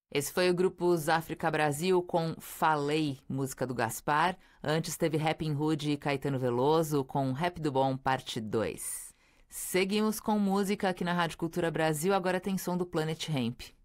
Esse foi o grupo África Brasil com Falei, música do Gaspar. Antes teve Rappin' Hood e Caetano Veloso com Rap do Bom, parte 2. Seguimos com música aqui na Rádio Cultura Brasil, agora tem som do Planet Hemp.